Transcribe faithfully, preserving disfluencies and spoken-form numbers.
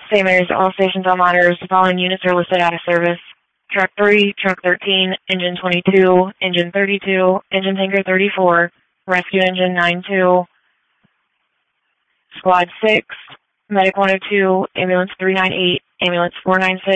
Same areas, all stations, all monitors. The following units are listed out of service. Truck three, Truck thirteen, Engine twenty-two, Engine thirty-two, Engine Tanker thirty-four, Rescue Engine nine two, Squad six, Medic one oh two, Ambulance three nine eight, Ambulance four nine six,